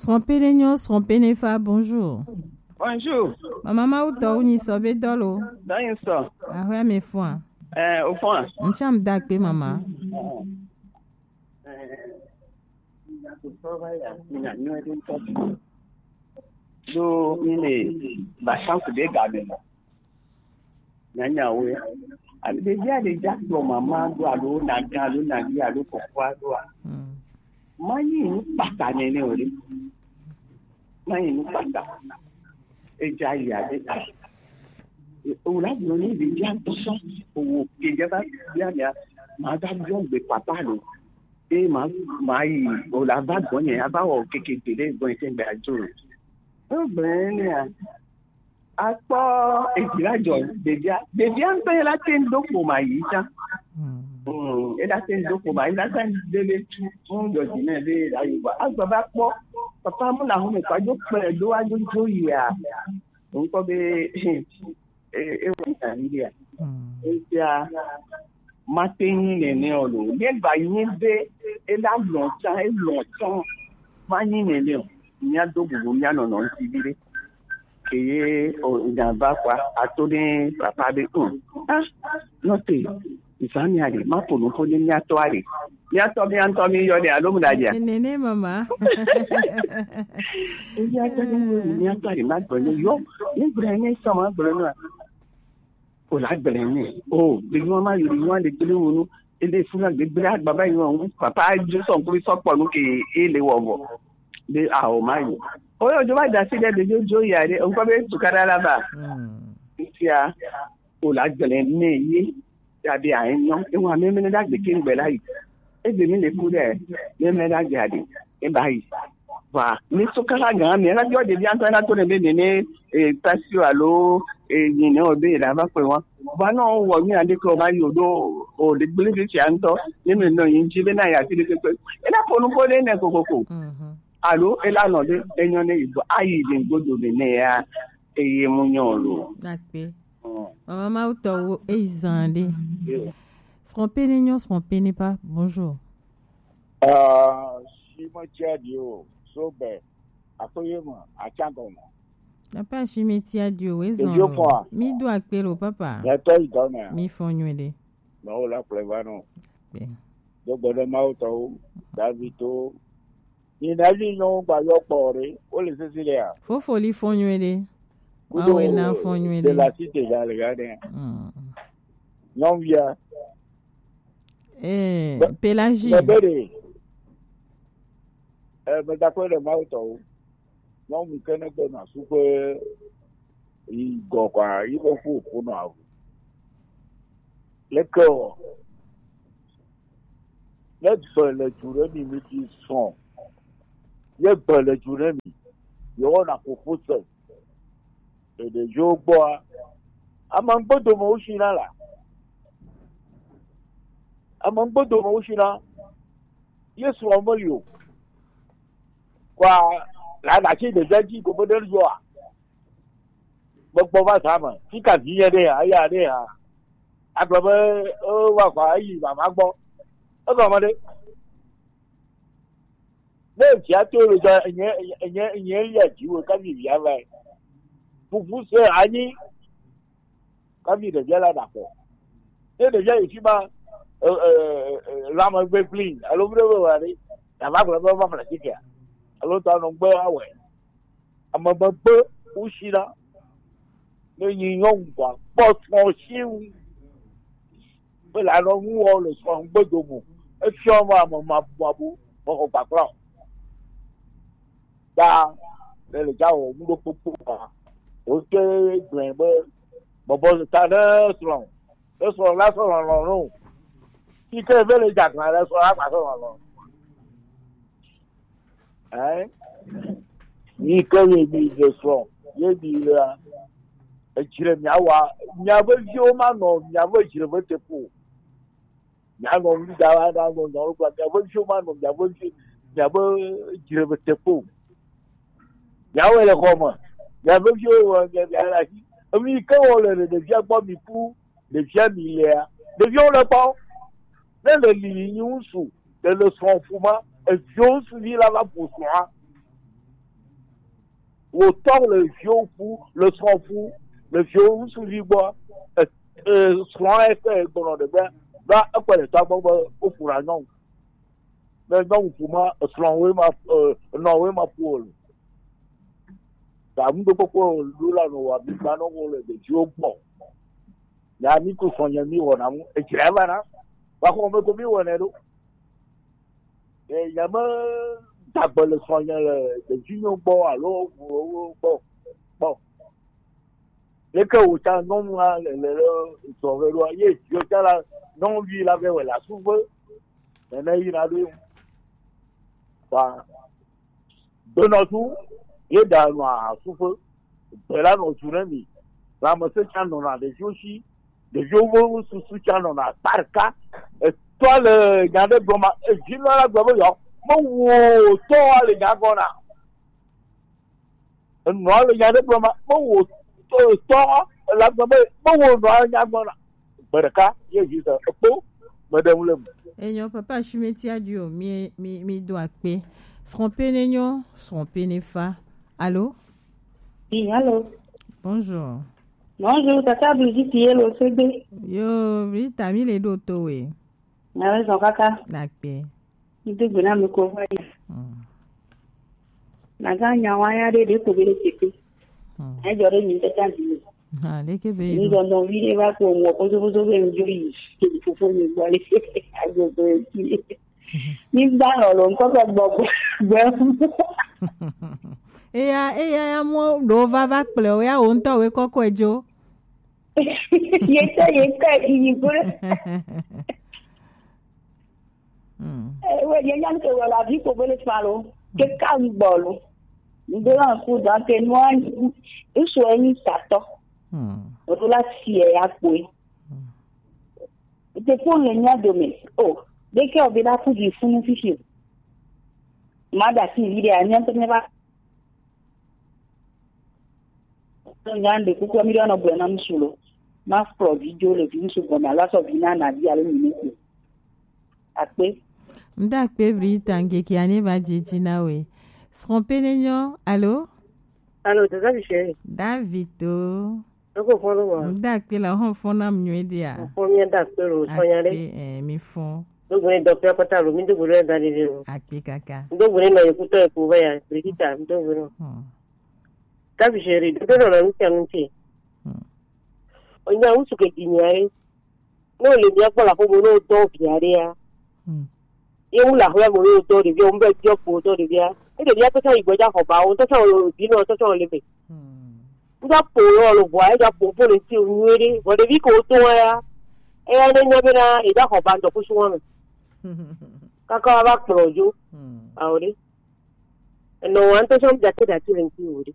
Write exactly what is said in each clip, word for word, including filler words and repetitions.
Srompélénion, Srompénéfa, bonjour. Bonjour. Maman Mauto, ni sobe dolo. D'ailleurs, ça. Ah ouais, mes foins. Euh, au fond. M'cham dakpe, maman. Do ile ba chance de garder. Nanya we. Ali de dia de jack do mama do alo na galo na gi alo ko kwa do. Mm. Mani ni pata ne ne ori. Mani ni pata. E jai ya de. O la no ni de dia to so. O ke ja ba dia ya. Ma da jo be papa lo. E ma mai o la ba go yen aba o keke tele go yen be ajo. Obìnrin ni à á pọ́ èjìlájọ bèbíà bèbíà ń pẹ́ láti ń dókòó mà yìí já ẹ láti ń dókòó mà yìí láti ń délé fún ìdọ̀tí náà lé ìdáyé wa àgbà bá pọ́ pàpà mú làwọn mẹ́fàájó pẹ̀ lówájú tó yìí à òun kọ́ bẹ́ ewu nàìjíríà ẹ ti à mátẹ́yìn nìyẹn ọ̀lọ́ nígbà yín dé ẹ lá lọ́ọ̀tán ẹ lọ́ọ̀tán máyín nìyẹn ní adógbògbò ní ànànà ń ti bílé kèye ìjàmbá pa àtúndé pàpà bí hàn á lọ́tẹ̀ ìfàmì àrè má pònú fún ní àtọ́ àrè ní àtọ́ bí àtọ́ mi yọ ní àlómùdájà. Nene mama. Ní àtọ́ ní àtọ́ àrè má gbọ́ ní yọ ní gbẹ̀rẹ̀ ní sọ̀mọ́ gbẹ̀rẹ̀ náà kò lágbẹ̀rẹ̀ ní o gbẹ̀rẹ̀ wọn má yọrí wọn lè gbẹ̀rẹ̀ wọn ilé ìfúnná gbẹ̀rẹ̀ àgbàbá yìí wọn pàpà jọ́sọ̀ nkúrí sọ́pọ̀ nù kè é lè wọ̀ wọ̀ de awo mayo oyo joba da si de de jo yare o ko be tukara la ba tia o la gbele ni yi ya bi ayin no e wa me me da gbe kin gbe lai e be mi le ku de me me da jade e bai wa ni sukara gan mi la jo de bi anto na to ne be ni e pasio alo e yin ne o be da ba pe won ba no wo mi ade ko ba yo do o de gbele ti anto ni me no yin ji be na ya ti de pe e na ponu ko de ne kokoko alo elana de enyon ne ibo ayi de godo de ne ya eye munyon lo dakpe maman Mauto ezande Srompélénion Srompénéfa bonjour ah si mo tiadio sobe akoyemo achangomo na pa shime tiadio ezon mi do akpelo papa ya to idona mi fonywede no la plevano do godo Mauto Davito ìdájí yan gba yọpọ rẹ ó lè ṣe sílẹ̀ à. fófòlì fọyúnwéde wọn wẹ náà fọyúnwéde. de la cité gàlẹ́gàdẹ́. yan wíya. pélagie. bẹ́ẹ̀rẹ̀ ẹ mẹ́tàkọ́ rẹ̀ máa tọ̀ o yan mi kẹ́nẹ́gbẹ́ náà súpẹ́ ìgọ̀kọ̀ ìbọn fún òkú náà. lẹ́kọ̀ọ́ lẹ́tọ̀ ẹ̀lẹ́jù rẹ̀ ní mi ti sàn. Ye bele junemi yo na kokose e de jo gbo ama ngbodo mo ushina la ama ngbodo mo ushina Yesu omolio kwa la la chi de jaji ko bodo jo a gbogbo ba sama ti ka bi ye de aya de ha agbobe o wa kwa yi mama gbo o ko mo de lẹ́yìn tí a tó lè sọ ẹ̀yẹ́ ẹ̀yẹ́ ẹ̀yẹ́ rí àjíwò kábíyì yá báyìí fùfú ṣe àní kábíyì dẹ̀jẹ́ ládàpọ̀ ní dẹ̀jẹ́ yìí fi máa lámọ̀ gbé plane alóbúrẹ́wò wà ní yàrá àgbẹ̀rẹ̀ bá bá fàlẹ́ kíkẹ́ alóòótọ́ ọ̀nà gbé àwẹ̀ àmọ̀mọ̀ gbé òṣìṣẹ́ lẹ́yìn yọ̀ǹ wà pọ̀ tán ṣíwù pé lànà ń wọ̀ lè sọ gbọ́dọ̀ mọ̀ ẹ fi ọmọ àmọ̀mọ̀ àbúmọ̀bú mọ̀kọ̀ pàpọ̀ da le ja o mu do popo ka o ke gbin bo bobo ta na so o so la so ron ron ki ke be le ja kan le so apa so ron eh ni ko ye bi de so ye bi la e jire mi awa nya bo ji o ma no nya bo jire bo te po nya no mi da wa da no no ko nya bo ji o ma no nya bo ji nya bo jire bo te po yàwó le kọmọ yàwó fi wọn gẹgẹ ara sí omi kẹwọn lè lè fi ẹgbọ mi fún lè fi ẹmí ilẹ ya lè fi ọlẹ pọ lè lè lì yín sùn lè lè sọ fún ma èfi ó sùn yìí lára bò sùn á autant le vieux fou, le sang fou, le vieux sous du bois, euh, soin et fait, bon, de bien, là, après le temps, au four à non. Mais non, pour moi, soin, oui, ma, euh, non, oui, ma poule. T'as mis de pourquoi, là, nous, à Bicano, le vieux bon. Ya mi ko sonya mi wona mu e kiraba na ba ko me ko mi wona do e ya ma ta le sonya le de junior bo alo bo bo le que o ta non moi le le so ve lo ye yo ta la non vi la ve la souve mais na yi na do ba do no tu ye da no a souve de la no tu na mi la mo se chan no na de joshi de jowo su su chan no na tarka e to le gade goma e jino la gbo yo mo wo to le gagona no le gade goma mo wo to to la gbo mo wo no gagona baraka ye jisa po madame lem enyo papa chimeti adio mi mi mi do akpe tromper nenyo tromper nefa allô oui allô bonjour bonjour tata Brigitte yelo sebe yo Rita mi le do to we na we zo kaka nakpe ide gbena mi ko wa na ga nya wa ya de de ko bele tete e jore mi tata bi ha le ke be ni do no wi de ba ko mo ko zo zo be njuri ki fofo ni gba le ajo do ki ni ba lo nko ko gbo gbo eya eya ya mo do va va ple o ya o nto we koko ejo yeta yeta yi bure mm eh we ya yan ke wala vi ko bele falo ke ka bolo ndo la ku da ke no an iso eni sato mm o to la si e apo e te fon le nya do me oh de ke o be la ku di funu fifi ma da si video anya to ne ba ngande kuko miliona bwana msulo ma pro video le vinsu goma la so vina na dia le minute akpe mda akpe Brita ngeki ane ba jiji na we tromper nenyo allô allô tata Michel Davito oko folo wa mda akpe la hon fona mnwedi a fo mi da pero sonya le eh mi fon dogo ni docteur patalo mi dogo le da le akpe kaka dogo ni na yekuto e ko ya Brita dogo no tabi sheri dodo na nti anti onya usu ke dinyare no le dia kwa ko mo no to biare ya e ula ho ya mo no to de bi o mbe ti opo to de bia e de bia to sa igboja ko ba o to sa o bi no to sa o le be nga po lo lo bwa e ja po po le ti o nwere bo de bi ko to ya e ya ne nya be na e ja ko ba ndo ku suwon kaka ba projo awre no anto som ja te da ti ren ti uri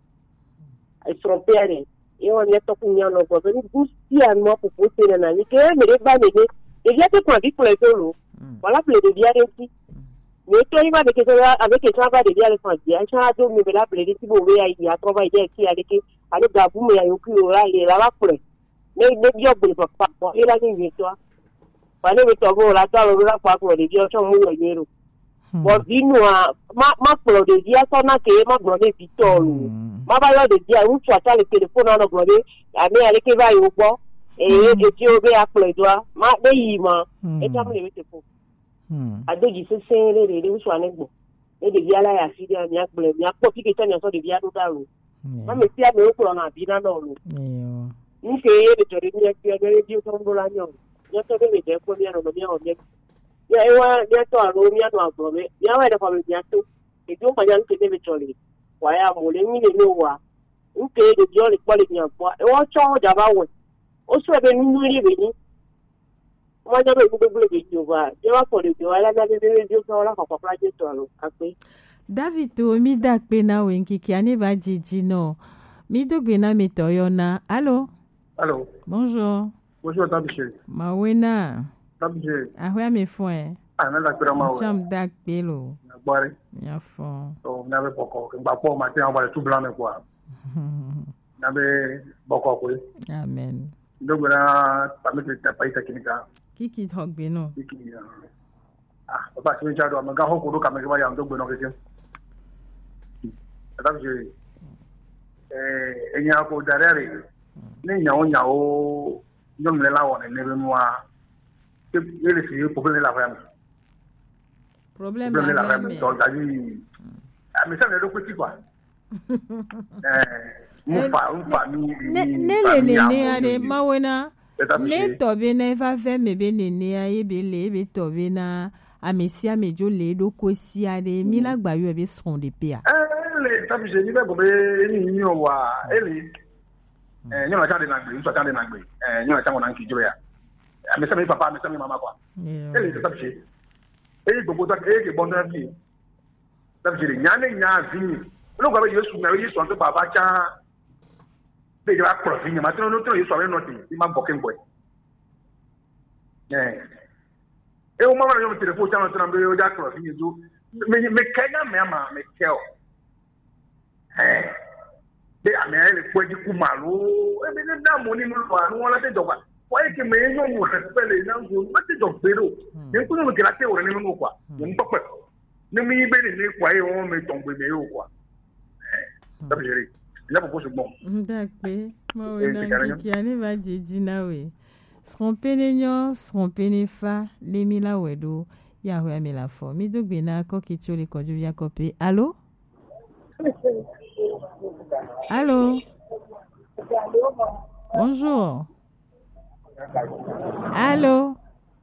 ai trompere io ne to kunyano ko ni gusti an mo po pote na ni ke me re ba me ne e via te kwa di ple tolo wala ple de via renti ne to ni ba de ke sa avec ke sa ba de via le fa dia cha do me la ple de ti bo we ai ya trova ide ki ale ke ale ga bu me ya yo ki o ra le la la ple ne ne bio bu pa pa e la ni to pa ne me to go la ta lo la pa ko de via cho mu yo yero bo dinu a ma ma ple de via so na ke ma gro ne vitolo ma ba yo de dia un twa ta le telephone na gro de ami ale ke ba yo gbo e e ti o be apple do ma de yi ma e ta mo le te po adoji se se le le un twa ne gbo e de dia la ya si dia mi apple mi apo ki ke ta ni so de dia do da ro ma me ti a me o ko na bi na no lo eyo ni ke e de jori ni e ti e de di o to ngo la nyo yo to de de ko mi no mi o mi ya e wa ya to a ro mi no agbo me ya wa de ko mi ya to e do ma ya nke de be jori waya mo le ni le no wa nke de bi o le po le yan po e won cho ja ba wo o so be nu ri be ni mo ja be gbogbo le bi o ba je wa ko le bi wa la na de de de so la ko pa je to ro ape Davito mi da pe na wenki ki ane ba jiji no mi do gbe na mi to yo na allô allô bonjour bonjour Tabiche ma wena Tabiche ahwa mi fon e ah na la pera ma we cham da pe lo na gbare ya fon o na be boko ngba po ma te an ba tout blanc me quoi na be boko ko amen dogo na pamete ta paisa kinika kiki hogbe no kiki ah baba se mi jado ma ga ho ko do ka me ba ya dogo no keke Tabiche eh enya ko darere ne nyawo nyawo nyom le lawo ne ne noa ke ele si problème la femme problème la femme to dali a mi sa le do ko ti kwa eh mu fa mu fa mi ne ne ne ne ade mawena ne to be na fa fe me be ne ne aye be le be to be na amesia mejo le do ko si ade mi la gba yo be son de pia eh le tabi je ni be go be ni ni o wa ele eh nyoma cha de na gbe so cha de na gbe eh nyoma cha mo na nkijo ya amesia mi papa amesia mi mama kwa ele tabi je e gbogbo ta e ke bondo bi tabi je nya ne nya vini lo gba be yesu na yesu an to baba cha be ja pro vini ma tino no tino yesu ave no ti ti ma boken boy eh e o mama yo telefone cha no tino be yo ja pro vini zo me me kenya me ama me keo eh de amere ko di kumalo e be ne da mo ni no wa no la te doba wa e ke me yo mo respele na go ma te do pero ne ku no ke la te o ne no kwa ne mo papa ne mi be ni kwa e o me tombe me yo kwa eh da bi jeri na po so bon d'accord mo na ki ani va didi na we Srompénénion, Srompénéfa, les mila wedo, Yahweh me la fo. Mi dogbe na ko ki choli ko ju ya kope. Allô? Allô? Bonjour. Allô?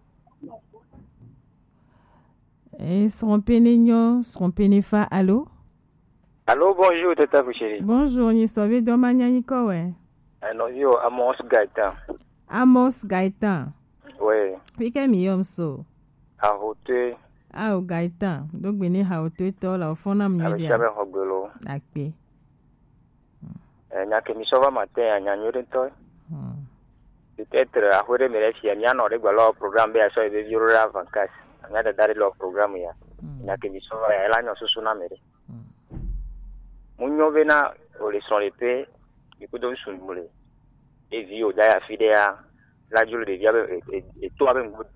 Et Srompénénion, Srompénéfa, allô? Allô, bonjour, Tata Bouchéri. Bonjour, ni sauvé domania ni ko we. Non, yo, Amos Gaëtan. Amos Gaëtan. Oui. Pike mi yom so. A hote. Ah, o Gaëtan. Donc, bene ha hote to la ofona mnyedia. Avec chabe hogolo. Akpe. Eh, nyake mi sova matin a nyanyure to. Peut-être a hore mere fi nya no regba lo programme be aso be viro ra vacances. Nya da dare lo programme ya. Nyake mi sova ya la nyo susu na mere. Munyo bena o le son épée, ikudo sunmule. Et vie au daya fidea la jule de via et toi avec moi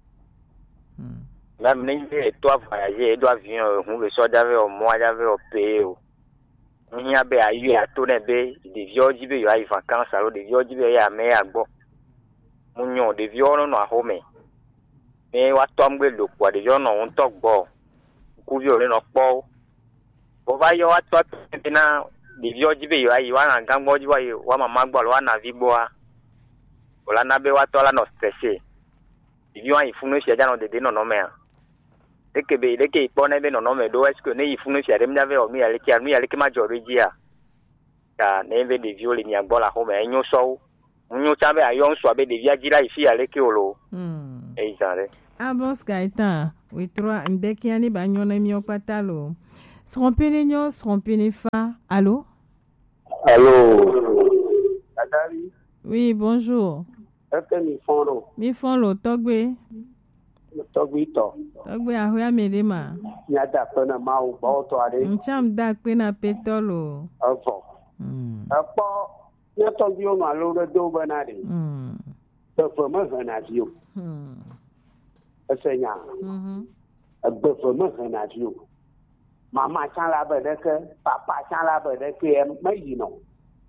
même n'est et toi voyager et doit venir on le soit d'avoir au mois d'avoir au pays on y a be ayu a tourner be de vieux jibe yo ai vacances alors de vieux jibe ya me agbo munyo de vieux no no ahome mais wa tombe le quoi de vieux no on tok bo ku vieux le no po bo va yo wa to na de vieux jibe yo ai wa na gangbo jiwa yo wa mama gbo wa na viboa ola na be wa to la no stressé de vieux ai funu si aja no de de no no me e ke be de ke ipo na be no no me do est que ne ifunu si are mjave o mi ale ki mi ale ki ma jo regia ta ne be de vieux le mi agbo la ho me enyo so nyo cha be ayon so be de vieux jira ifi ale ki olo mm e izare Amos Gaëtan we trois ndeki ani ba nyona mi okpatalo Srompénénion, Srompénéfa. Allô? Allô? Adari? Oui, bonjour. Est-ce que mi font Mi font lo togbe? Togbe to. Togbe ahwe amelema. Ya da pena ma o ba to ade. Ncham da pe na petolo. Afo. Hmm. Apo ya togbe o ma lo do banade. Hmm. To fo ma hana dio. Hmm. Asenya. Mhm. Agbe fo ma hana dio. Mama chan la ba de ke papa chan la ba de ke me yi no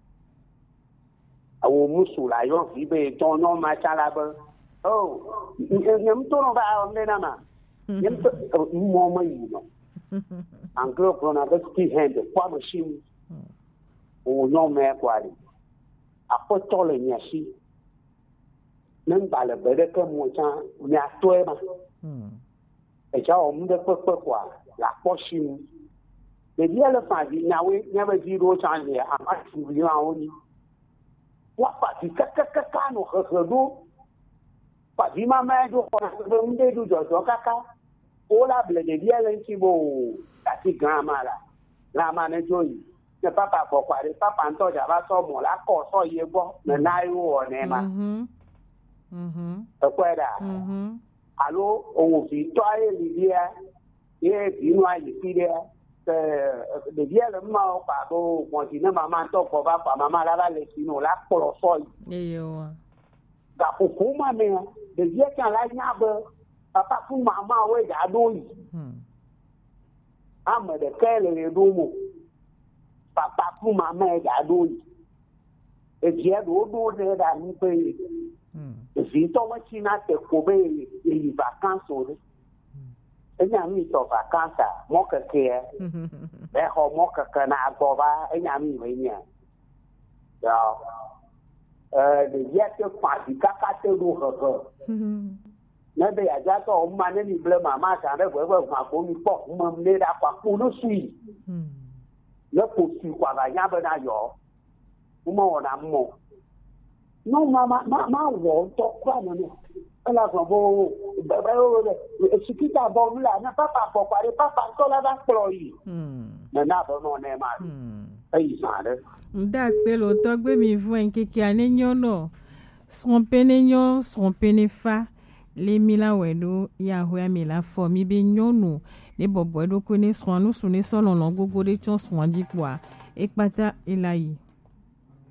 awo musu la yo fi be ton no ma chan la ba oh nyam to no ba o me na ma nyam to mo ma yi no anglo pro na ba ski hand kwa machine o no me kwa ri apo to le nya si nan ba le ba de ke mo chan nya to e ma e ja o mu de pe pe kwa la pochine de dia le fa di na we nya ba di ro chan le a ma su ri a o ni wa pa di ka ka ka ka no kha kha do pa di ma ma do ko na do nde do jo jo ka ka o la ble de dia le ti bo ta ti grama la la ma ne jo yi ne papa ko kwa re papa nto ja ba so mo la ko so ye bo na na yu o ne ma mhm mhm e kwa da mhm alo o fi to aye li dia ye binu ayi fi dia eh de dia le ma o pa go mo ti na mama to ko ba pa mama la ba le sino la poro so yi yo ga ko ko ma me de dia kan la nya ba papa fu mama we ga do yi hmm ama de kele le do mo papa pour maman et ado et dia do do ne da ni pe si to wa china te ko be e vacances o e nya mi to vacances mo ka ke e ho mo ka ka na go ba e nya mi we nya ya eh de ya te pa di ka ka te do ho ho na be ya ja to ma ne ni ble mama sa de we we ma ko ni po mo ne da kwa ku no sui le ko si kwa ga ya ba na yo mo na mo no mama mama wo to kwa no no ala ko bo ba ba e sikita bo la na papa bo kwa papa to la ba pro yi na na bo no ne ma ai sa de nda pe lo to gbe mi fún en keke anenyo no son penenyo son penefa le mila wedo ya ho ya mila fo mi be nyonu ne bobo do ko ne so anu so ne so lo gogo de chon so andi kwa e pata ilayi